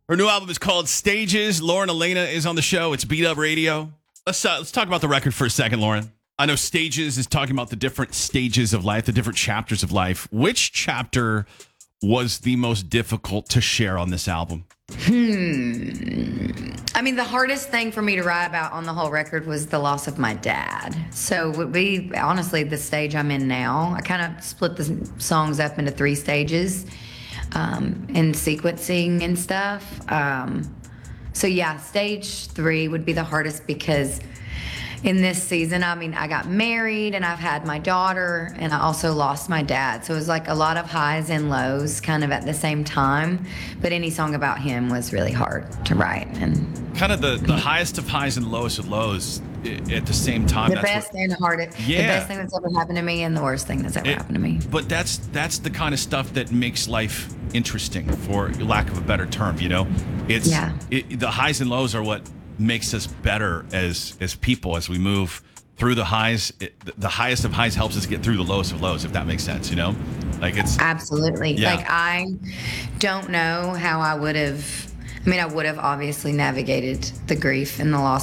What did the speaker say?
Her new album is called Stages. Lauren Elena is on the show. It's Beat Up Radio. Let's talk about the record for a second, Lauren. I know Stages is talking about the different stages of life, the different chapters of life. Which chapter was the most difficult to share on this album? I mean, the hardest thing for me to write about on the whole record was the loss of my dad. So it would be, honestly, the stage I'm in now. I kind of split the songs up into 3 stages and sequencing and stuff. So yeah, stage 3 would be the hardest because in this season, I mean, I got married and I've had my daughter and I also lost my dad. So it was like a lot of highs and lows kind of at the same time. But any song about him was really hard to write. And kind of the highest of highs and lowest of lows at the same time. The best and the hardest. Yeah. The best thing that's ever happened to me and the worst thing that's ever happened to me. But that's the kind of stuff that makes life interesting, for lack of a better term, you know? The highs and lows are what makes us better as people as we move through the highs. The highest of highs helps us get through the lowest of lows, if that makes sense, you know? Like it's absolutely. Yeah. Like I don't know how I would have obviously navigated the grief and the loss